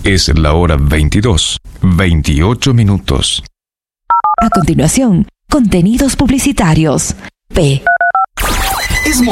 Es la hora 22:28. A continuación, contenidos publicitarios. P. Es